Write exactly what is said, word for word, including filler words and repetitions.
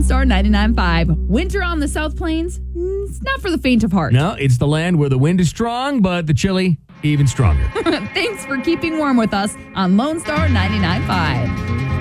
Lone Star ninety-nine point five. Winter on the South Plains? Mm, It's not for the faint of heart. No, it's the land where the wind is strong, but the chili even stronger. Thanks for keeping warm with us on Lone Star ninety-nine point five.